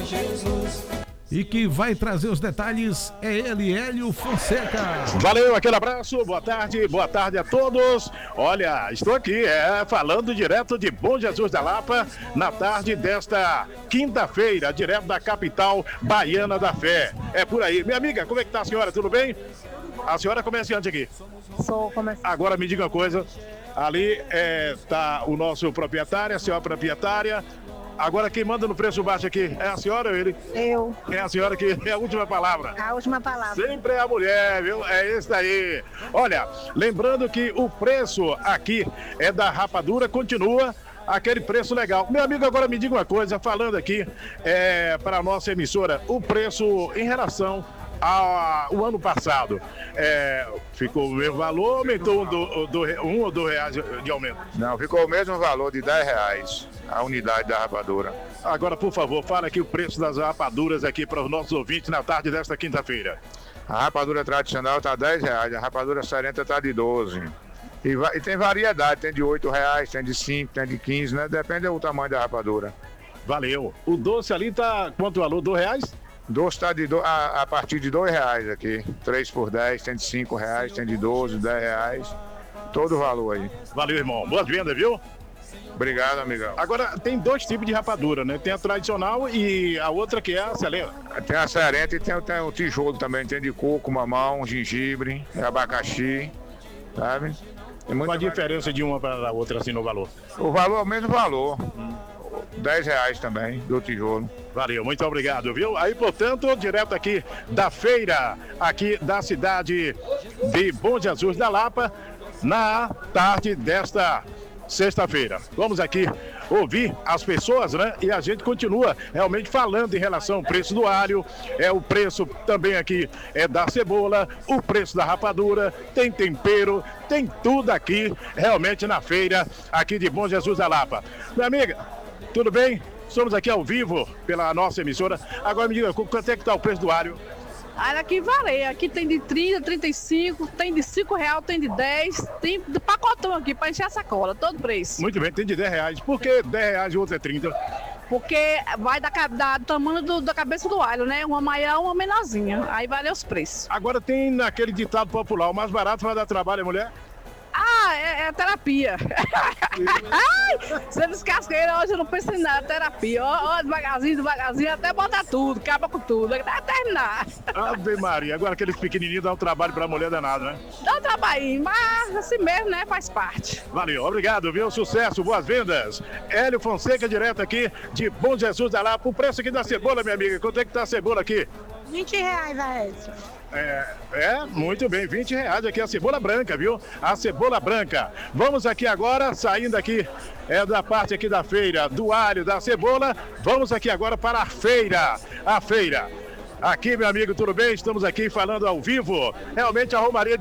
E que vai trazer os detalhes é ele, Hélio Fonseca. Valeu, aquele abraço, boa tarde a todos. Olha, estou aqui, falando direto de Bom Jesus da Lapa, na tarde desta quinta-feira, direto da capital baiana da fé. É por aí. Minha amiga, como é que tá a senhora? Tudo bem? A senhora é comerciante aqui? Sou comerciante. Agora me diga uma coisa, ali tá o nosso proprietário, a senhora proprietária. Agora quem manda no preço baixo aqui é a senhora ou ele? Eu. É a senhora que é a última palavra. A última palavra. Sempre é a mulher, viu? É isso daí. Olha, lembrando que o preço aqui da rapadura continua aquele preço legal. Meu amigo, agora me diga uma coisa, falando aqui para a nossa emissora, o preço em relação ao ano passado, ficou o mesmo valor, aumentou um ou dois reais de aumento? Não, ficou o mesmo valor de R$10 a unidade da rapadura. Agora, por favor, fala aqui o preço das rapaduras aqui para os nossos ouvintes na tarde desta quinta-feira. A rapadura tradicional está R$10, a rapadura serenta está de 12. E tem variedade, tem de R$8, tem de 5, tem de 15, né? Depende do tamanho da rapadura. Valeu. O doce ali tá quanto o valor? R$2? Doce está a partir de R$2 aqui. 3 por 10, tem de R$5, tem de 12, R$10. Todo o valor aí. Valeu, irmão. Boas vendas, viu? Obrigado, amigão. Agora, tem dois tipos de rapadura, né? Tem a tradicional e a outra que é a serenta. Tem a serenta e tem o tijolo também. Tem de coco, mamão, gengibre, abacaxi, sabe? Qual a diferença de uma para a outra, assim, no valor? O valor é o mesmo valor. R$10 também, do tijolo. Valeu, muito obrigado, viu? Aí, portanto, direto aqui da feira, aqui da cidade de Bom Jesus da Lapa, na tarde desta sexta-feira. Vamos aqui ouvir as pessoas, né? E a gente continua realmente falando em relação ao preço do alho, o preço também aqui da cebola, o preço da rapadura, tem tempero, tem tudo aqui, realmente na feira, aqui de Bom Jesus da Lapa. Minha amiga, tudo bem? Estamos aqui ao vivo pela nossa emissora. Agora me diga, quanto é que está o preço do alho? Aqui varia, aqui tem de 30, 35, tem de R$5, tem de 10, tem de pacotão aqui para encher a sacola, todo preço. Muito bem, tem de R$10. Por que R$10 e o outro é 30? Porque vai do tamanho da cabeça do alho, né? Uma maior, uma menorzinha. Aí varia os preços. Agora tem naquele ditado popular, o mais barato vai dar trabalho, mulher? É terapia. Ai, você descasqueira, hoje eu não penso em nada, terapia. Ó, devagarzinho, até botar tudo, acaba com tudo, até terminar. Ave Maria, agora aqueles pequenininhos dão um trabalho pra mulher danado, né? Dá um trabalhinho, mas assim mesmo, né, faz parte. Valeu, obrigado, viu? Sucesso, boas vendas. Hélio Fonseca, direto aqui de Bom Jesus da Lapa. O preço aqui da cebola, minha amiga, quanto é que tá a cebola aqui? R$20 a essa. Muito bem, R$20 aqui a cebola branca, viu? A cebola branca. Vamos aqui agora, saindo aqui da parte aqui da feira, do alho, da cebola. Vamos aqui agora para a feira. Aqui, meu amigo, tudo bem? Estamos aqui falando ao vivo. Realmente a Romaria